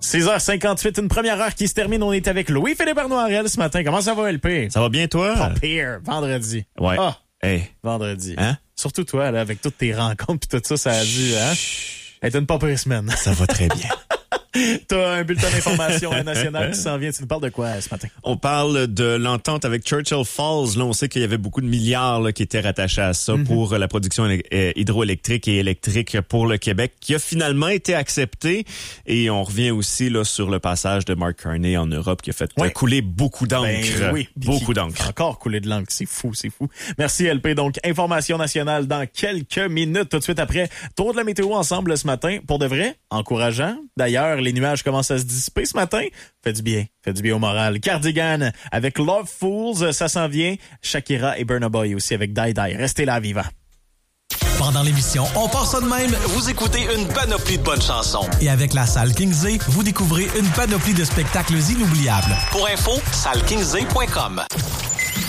6h58, une première heure qui se termine. On est avec Louis-Philippe Arnoirel ce matin. Comment ça va, LP? Ça va bien, toi? Pas pire. Vendredi. Ouais. Ah, hey. vendredi. Hein? Surtout toi, là, avec toutes tes rencontres pis tout ça, ça a dû, hein? Être une pas pire semaine. Ça va très bien. T'as un bulletin d'information national qui s'en vient. Tu nous parles de quoi ce matin? On parle de l'entente avec Churchill Falls. Là, on sait qu'il y avait beaucoup de milliards là, qui étaient rattachés à ça pour la production hydroélectrique et électrique pour le Québec, qui a finalement été accepté. Et on revient aussi là sur le passage de Mark Carney en Europe qui a fait couler beaucoup d'encre. Ben, oui. Beaucoup d'encre. Encore couler de l'encre. C'est fou, c'est fou. Merci, LP. Donc, information nationale dans quelques minutes. Tout de suite après, tour de la météo ensemble ce matin. Pour de vrai, encourageant. D'ailleurs, les nuages commencent à se dissiper ce matin. Fait du bien au moral. Cardigan avec Love Fools, ça s'en vient. Shakira et Burna Boy aussi avec Die Die. Restez là, vivants. Pendant l'émission On part ça de même, Vous écoutez une panoplie de bonnes chansons. et avec la salle Kingsley, vous découvrez une panoplie de spectacles inoubliables. Pour info, sallekingsday.com.